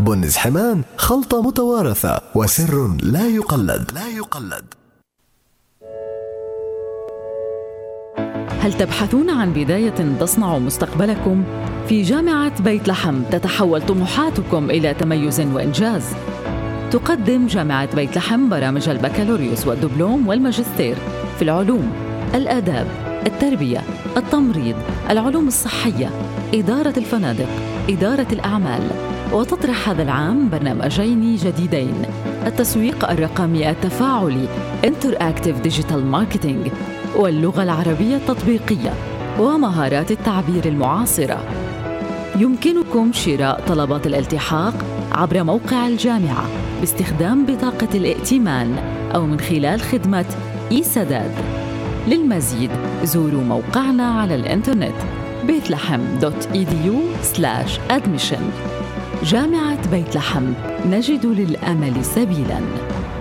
بونز حمان خلطة متوارثة وسر لا يقلد. هل تبحثون عن بداية تصنع مستقبلكم؟ في جامعة بيت لحم تتحول طموحاتكم إلى تميز وإنجاز. تقدم جامعة بيت لحم برامج البكالوريوس والدبلوم والماجستير في العلوم، الآداب، التربية، التمريض، العلوم الصحية، إدارة الفنادق، إدارة الأعمال. وتطرح هذا العام برنامجين جديدين: التسويق الرقمي التفاعلي Interactive Digital Marketing، واللغة العربية التطبيقية، ومهارات التعبير المعاصرة. يمكنكم شراء طلبات الالتحاق عبر موقع الجامعة باستخدام بطاقة الائتمان أو من خلال خدمة إي-سداد. للمزيد زوروا موقعنا على الإنترنت bethlehem.edu/admission. جامعة بيت لحم، نجد للأمل سبيلاً.